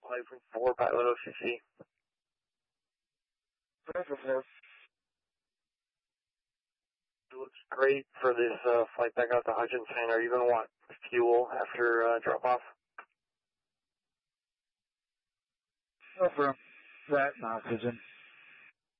Flight from 4, pilot OCC. It looks great for this flight back out to Hutchinson. Are you going to want fuel after drop-off? No, for that and oxygen.